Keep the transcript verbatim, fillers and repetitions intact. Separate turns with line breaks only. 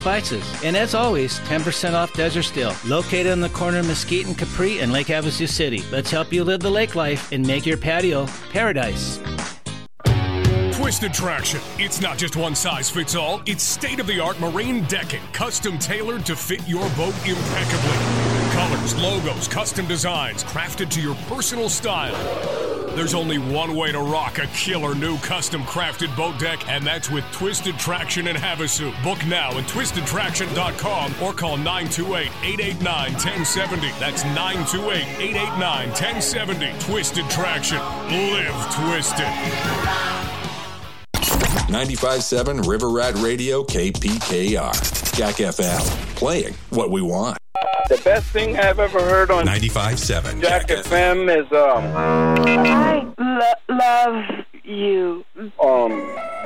spices. And as always, ten percent off Desert Still, located on the corner of Mesquite and Capri in Lake Havasu City. Let's help you live the lake life and make your patio paradise.
Twisted Traction. It's not just one size fits all. It's state-of-the-art marine decking, custom tailored to fit your boat impeccably. Colors, logos, custom designs, crafted to your personal style. There's only one way to rock a killer new custom crafted boat deck, and that's with Twisted Traction in Havasu. Book now at twisted traction dot com or call nine two eight, eight eight nine, one zero seven zero. That's nine two eight, eight eight nine, one zero seven zero. Twisted Traction. Live twisted.
ninety-five point seven River Rat Radio, K P K R. Jack F M. Playing what we want.
The best thing I've ever heard on
ninety-five point seven
Jack, Jack F M is, um...
I lo- love you.
Um...